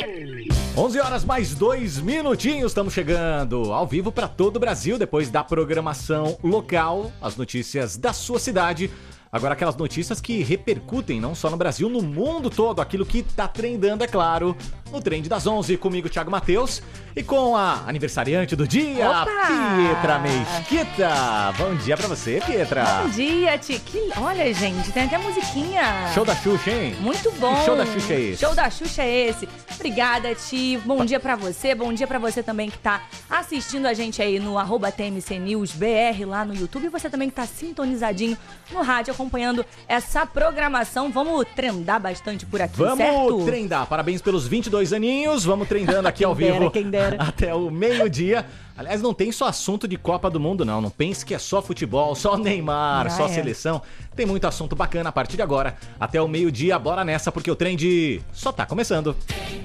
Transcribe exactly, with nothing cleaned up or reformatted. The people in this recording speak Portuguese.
onze horas mais dois minutinhos, estamos chegando ao vivo para todo o Brasil, depois da programação local, as notícias da sua cidade. Agora aquelas notícias que repercutem não só no Brasil, no mundo todo, aquilo que tá trendando, é claro, no Trend das onze, comigo, Thiago Matheus, e com a aniversariante do dia, Opa! Pietra Mesquita. Bom dia pra você, Pietra. Bom dia, Tiki. Olha, gente, tem até musiquinha. Show da Xuxa, hein? Muito bom. Que show da Xuxa é esse? Show da Xuxa é esse. Obrigada, Ti. Bom dia pra você. Bom dia pra você também que tá assistindo a gente aí no arroba T M C News B R lá no YouTube. E você também que tá sintonizadinho no rádio acompanhando essa programação. Vamos trendar bastante por aqui, Vamos certo? Vamos trendar. Parabéns pelos vinte e dois aninhos. Vamos trendando aqui ao Quem dera, vivo quem dera. até o meio-dia. Aliás, não tem só assunto de Copa do Mundo, não. Não pense que é só futebol, só Neymar, Já só é. seleção. Tem muito assunto bacana a partir de agora. Até o meio-dia, bora nessa, porque o Trend só tá começando.